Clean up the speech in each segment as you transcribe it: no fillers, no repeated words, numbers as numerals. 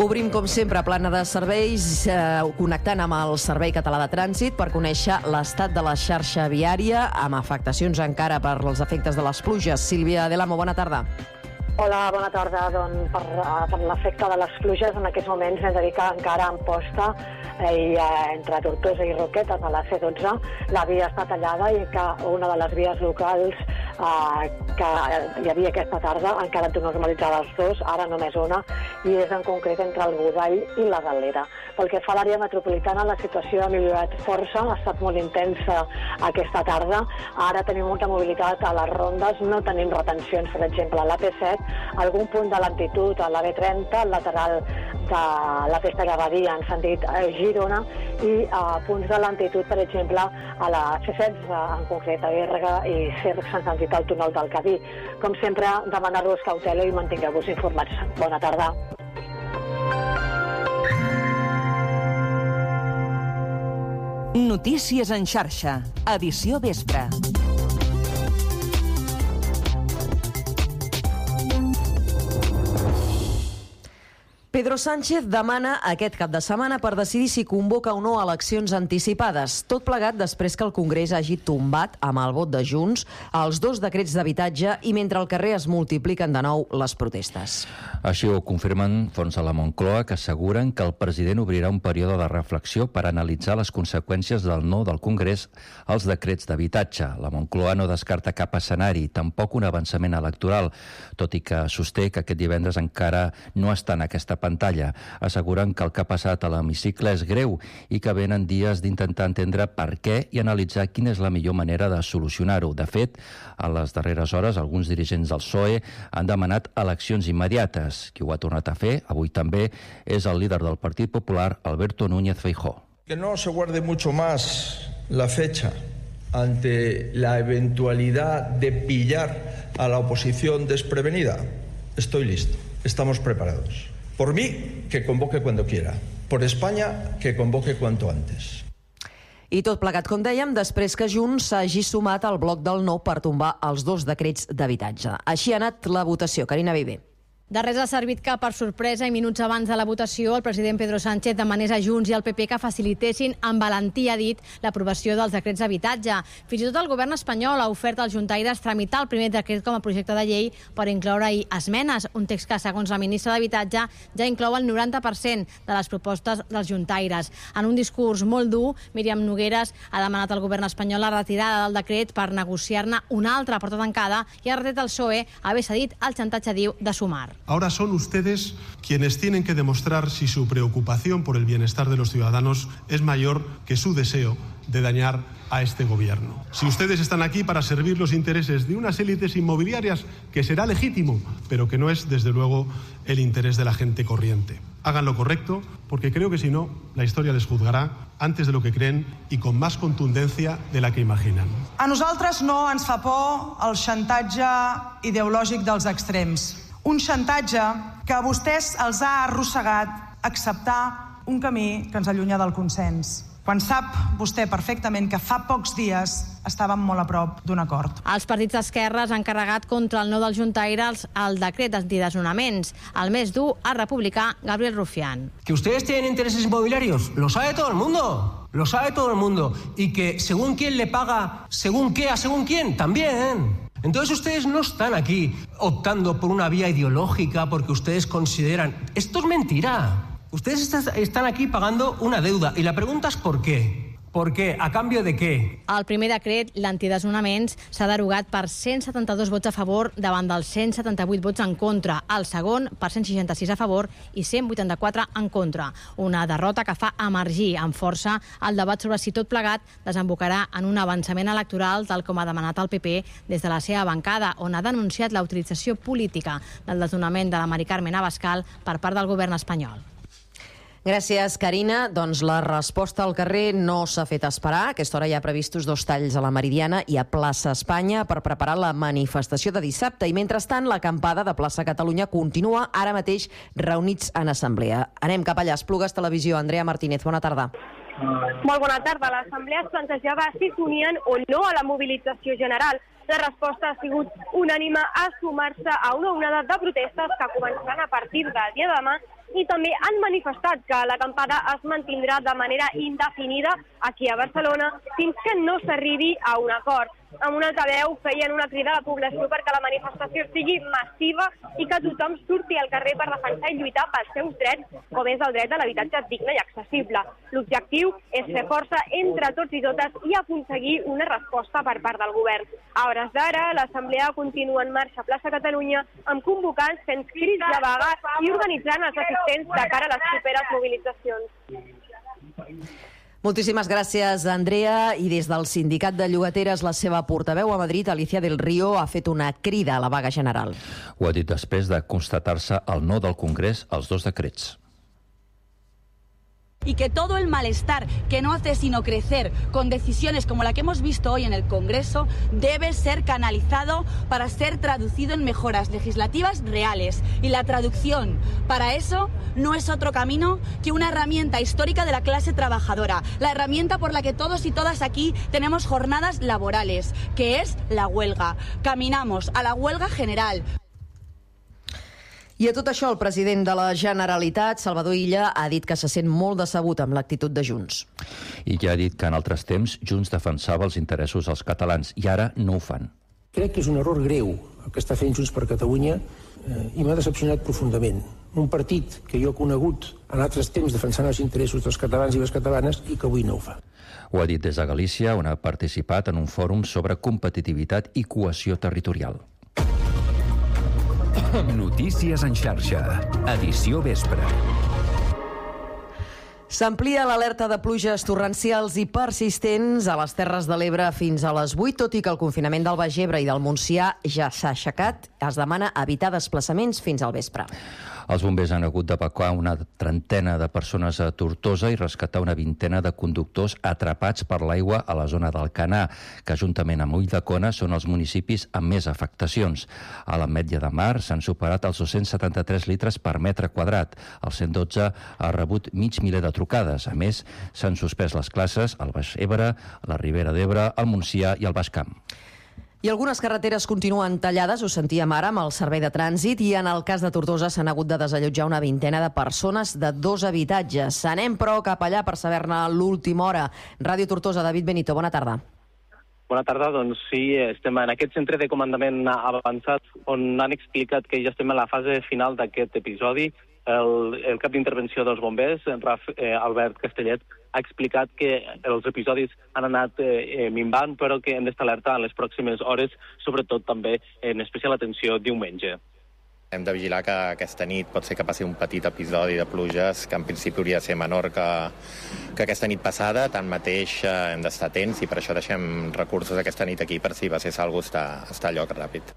Obrim, com sempre, plana de serveis, connectant amb el Servei Català de Trànsit per conèixer l'estat de la xarxa viària, amb afectacions encara per els efectes de les pluges. Sílvia Delamo, bona tarda. Hola, bona tarda. Doncs per l'efecte de les pluges, en aquests moments hem de dir que encara en posta entre Tortosa i Roquetes a la C12 la via està tallada i que una de les vies locals que hi havia aquesta tarda encara han tornat a normalitzar els dos, ara només una, i és en concret entre el Godall i la Galera. Pel que fa a l'àrea metropolitana, la situació ha millorat força, ha estat molt intensa aquesta tarda. Ara tenim molta mobilitat a les rondes, no tenim retencions, per exemple, a l'AP7, algun punt de lentitud a la B30, al lateral de la Pesta Gabadia en sentit Girona, i punts de lentitud, per exemple, a la C16, en concret a Berga i Cercs en sentit al túnel del Cadí. Com sempre, demanar-vos cautela i mantingueu-vos informats. Bona tarda. Notícies en xarxa, edició vespre. Pedro Sánchez demana aquest cap de setmana per decidir si convoca o no eleccions anticipades. Tot plegat després que el Congrés hagi tombat, amb el vot de Junts, els 2 decrets d'habitatge i mentre al carrer es multipliquen de nou les protestes. Així ho confirmen fonts a la Moncloa, que asseguren que el president obrirà un període de reflexió per analitzar les conseqüències del no del Congrés als decrets d'habitatge. La Moncloa no descarta cap escenari, tampoc un avançament electoral, tot i que sosté que aquest divendres encara no està en aquesta pantalla. Asseguren que el que ha passat a l'hemicicle és greu i que venen dies d'intentar entendre per què i analitzar quina és la millor manera de solucionar-ho. De fet, a les darreres hores, alguns dirigents del PSOE han demanat eleccions immediates. Qui ho ha tornat a fer, avui també, és el líder del Partit Popular, Alberto Núñez Feijóo. Que no se guarde mucho más la fecha ante la eventualidad de pillar a la oposición desprevenida. Estoy listo, estamos preparados. Por mí, que convoque cuando quiera. Por España, que convoque cuanto antes. I tot plegat, com dèiem, després que Junts s'hagi sumat al bloc del no per tombar els 2 decrets d'habitatge. Així ha anat la votació. Carina Viver. De res ha servit que, per sorpresa i minuts abans de la votació, el president Pedro Sánchez demanés a Junts i al PP que facilitessin amb valentia, dit, l'aprovació dels decrets d'habitatge. Fins i tot el govern espanyol ha ofert als juntaires tramitar el primer decret com a projecte de llei per incloure-hi esmenes, un text que, segons la ministra d'Habitatge, ja inclou el 90% de les propostes dels juntaires. En un discurs molt dur, Míriam Nogueras ha demanat al govern espanyol la retirada del decret per negociar-ne una altra porta tancada i ha retret al PSOE haver cedit al xantatge, diu, de Sumar. Ahora son ustedes quienes tienen que demostrar si su preocupación por el bienestar de los ciudadanos es mayor que su deseo de dañar a este gobierno. Si ustedes están aquí para servir los intereses de unas élites inmobiliarias, que será legítimo, pero que no es, desde luego, el interés de la gente corriente. Hagan lo correcto, porque creo que si no, la historia les juzgará antes de lo que creen i con más contundencia de la que imaginen. A nosaltres no ens fa por el xantatge ideològic dels extrems. Un xantatge que a vostès els ha arrossegat acceptar un camí que ens allunya del consens, quan sap vostè perfectament que fa pocs dies estàvem molt a prop d'un acord. Els partits d'esquerres han carregat contra el no dels juntaires el decret antidesnonaments. El més dur, el republicà Gabriel Rufián. Que ustedes tienen intereses inmobiliarios, lo sabe todo el mundo. Lo sabe todo el mundo. Y que según quién le paga, según qué, a según quién, también. Entonces ustedes no están aquí optando por una vía ideológica porque ustedes consideran... Esto es mentira. Ustedes están aquí pagando una deuda y la pregunta es ¿por qué? ¿Por què? A canvi de què? El primer decret, l'antidesnonaments, s'ha derogat per 172 vots a favor davant dels 178 vots en contra. El segon, per 166 a favor i 184 en contra. Una derrota que fa emergir amb força el debat sobre si tot plegat desembocarà en un avançament electoral, tal com ha demanat el PP des de la seva bancada, on ha denunciat la utilització política del desnonament de la Mari Carmen Abascal per part del govern espanyol. Gràcies, Carina. Doncs la resposta al carrer no s'ha fet esperar. A aquesta hora hi ha previstos 2 talls a la Meridiana i a Plaça Espanya per preparar la manifestació de dissabte. I mentrestant, l'acampada de Plaça Catalunya continua ara mateix reunits en assemblea. Anem cap allà. Esplugues Televisió. Andrea Martínez, bona tarda. Molt bona tarda. L'Assemblea es plantejava si s'unien o no a la mobilització general. La resposta ha sigut unànime a sumar-se a una onada de protestes que començaran a partir del dia de demà i també han manifestat que l'acampada es mantindrà de manera indefinida aquí a Barcelona fins que no s'arribi a un acord. Amb un altaveu feien una crida a la població perquè la manifestació sigui massiva i que tothom surti al carrer per defensar i lluitar pels seus drets, com és el dret a l'habitatge digne i accessible. L'objectiu és fer força entre tots i totes i aconseguir una resposta per part del govern. A hores d'ara, l'Assemblea continua en marxa a Plaça Catalunya amb convocants fent crits de vaga i organitzant els assistents de cara a les properes mobilitzacions. Moltíssimes gràcies, Andrea. I des del Sindicat de Llogateres, la seva portaveu a Madrid, Alicia del Río, ha fet una crida a la vaga general. Ho ha dit després de constatar-se el no del Congrés als 2 decrets. Y que todo el malestar que no hace sino crecer con decisiones como la que hemos visto hoy en el Congreso debe ser canalizado para ser traducido en mejoras legislativas reales. Y la traducción para eso no es otro camino que una herramienta histórica de la clase trabajadora, la herramienta por la que todos y todas aquí tenemos jornadas laborales, que es la huelga. Caminamos a la huelga general. I a tot això, el president de la Generalitat, Salvador Illa, ha dit que se sent molt decebut amb l'actitud de Junts. I ja ha dit que en altres temps Junts defensava els interessos dels catalans i ara no ho fan. Crec que és un error greu el que està fent Junts per Catalunya i m'ha decepcionat profundament. Un partit que jo he conegut en altres temps defensant els interessos dels catalans i les catalanes i que avui no ho fa. Ho ha dit des de Galícia, on ha participat en un fòrum sobre competitivitat i cohesió territorial. Notícies en xarxa, edició vespre. S'amplia l'alerta de pluges torrencials i persistents a les Terres de l'Ebre fins a les 8, tot i que el confinament del Baix Ebre i del Montsià ja s'ha aixecat. Es demana evitar desplaçaments fins al vespre. Els bombers han hagut d'evacuar una trentena de persones a Tortosa i rescatar una vintena de conductors atrapats per l'aigua a la zona d'Alcanar, que juntament amb Ulldecona són els municipis amb més afectacions. A l'Ametlla de Mar s'han superat els 273 litres per metre quadrat. El 112 ha rebut mig miler de trucades. A més, s'han suspès les classes al Baix Ebre, a la Ribera d'Ebre, al Montsià i al Baix Camp. I algunes carreteres continuen tallades, ho sentíem ara amb el servei de trànsit, i en el cas de Tortosa s'han hagut de desallotjar una vintena de persones de 2 habitatges. Anem, però, cap allà per saber-ne l'última hora. Ràdio Tortosa, David Benito, bona tarda. Bona tarda, doncs sí, estem en aquest centre de comandament avançat on han explicat que ja estem a la fase final d'aquest episodi. El cap d'intervenció dels bombers, Albert Castellet, ha explicat que els episodis han anat minvant, però que hem d'estar alerta en les pròximes hores, sobretot també en especial atenció diumenge. Hem de vigilar que aquesta nit pot ser que passi un petit episodi de pluges que en principi hauria de ser menor que aquesta nit passada. Tanmateix hem d'estar atents i per això deixem recursos aquesta nit aquí per si va ser algú estar a lloc ràpid.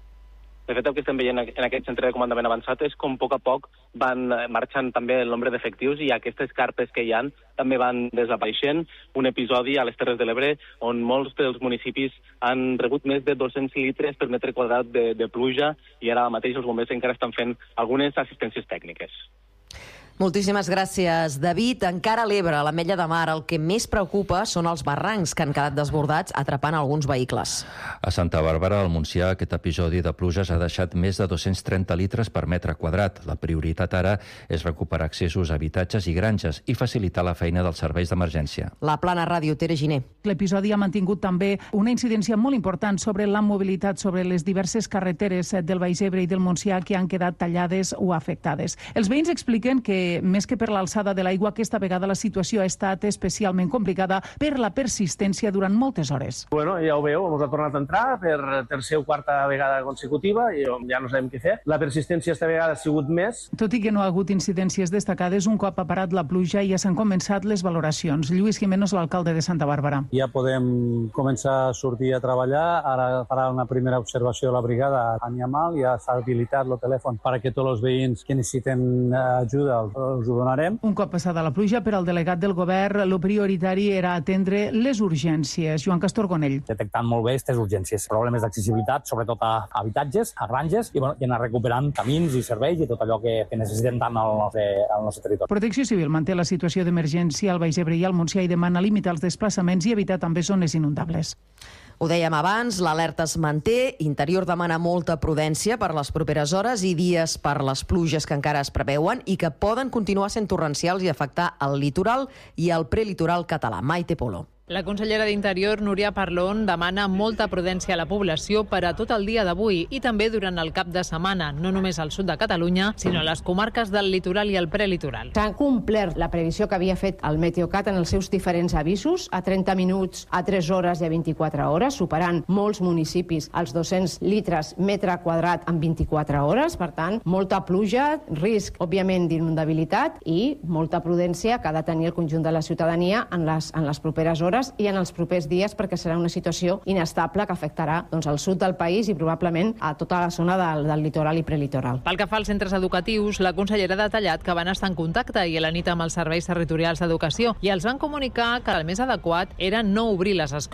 De fet, el que estem veient en aquest centre de comandament avançat és com a poc van marxant també el nombre d'efectius i aquestes carpes que hi ha també van desapareixent. Un episodi a les Terres de l'Ebre on molts dels municipis han rebut més de 200 litres per metre quadrat de pluja i ara mateix els bombers encara estan fent algunes assistències tècniques. Moltíssimes gràcies, David. Encara a l'Ebre, a l'Ametlla de Mar, el que més preocupa són els barrancs que han quedat desbordats atrapant alguns vehicles. A Santa Bàrbara, al Montsià, aquest episodi de pluges ha deixat més de 230 litres per metre quadrat. La prioritat ara és recuperar accessos a habitatges i granges i facilitar la feina dels serveis d'emergència. La Plana Ràdio, Tere Giner. L'episodi ha mantingut també una incidència molt important sobre la mobilitat sobre les diverses carreteres del Baix Ebre i del Montsià que han quedat tallades o afectades. Els veïns expliquen que més que per l'alçada de l'aigua, aquesta vegada la situació ha estat especialment complicada per la persistència durant moltes hores. Bueno, ja ho veu, ens ha tornat a entrar per tercera o quarta vegada consecutiva i ja no sabem què fer. La persistència esta vegada ha sigut més. Tot i que no ha hagut incidències destacades, un cop ha parat la pluja ja s'han començat les valoracions. Lluís Jiménez, l'alcalde de Santa Bàrbara. Ja podem començar a sortir a treballar. Ara farà una primera observació a la brigada a Niamal. Ja s'ha habilitat el telèfon perquè tots els veïns que necessiten ajuda us ho donarem. Un cop passada la pluja, per al delegat del govern, el prioritari era atendre les urgències. Joan Castorgonell. Detectant molt bé aquestes urgències. Problemes d'accessibilitat, sobretot a habitatges, a granges, i anar recuperant camins i serveis i tot allò que necessitem tant al nostre territori. Protecció Civil manté la situació d'emergència al Baix Ebre i al Montsià i demana limitar els desplaçaments i evitar també zones inundables. Ho dèiem abans, l'alerta es manté, Interior demana molta prudència per les properes hores i dies per les pluges que encara es preveuen i que poden continuar sent torrencials i afectar el litoral i el prelitoral català. Maite Polo. La consellera d'Interior, Núria Parlon, demana molta prudència a la població per a tot el dia d'avui i també durant el cap de setmana, no només al sud de Catalunya, sinó a les comarques del litoral i el prelitoral. S'ha complert la previsió que havia fet el Meteocat en els seus diferents avisos, a 30 minuts, a 3 hores i a 24 hores, superant molts municipis els 200 litres metre quadrat en 24 hores. Per tant, molta pluja, risc, òbviament, d'inundabilitat i molta prudència que ha de tenir el conjunt de la ciutadania en les properes hores i en els propers dies, perquè serà una situació inestable que afectarà el sud del país i probablement a tota la zona del litoral i prelitoral. Pel que fa als centres educatius, la consellera ha detallat que van estar en contacte ahir a la nit amb els serveis territorials d'educació i els van comunicar que el més adequat era no obrir les escoles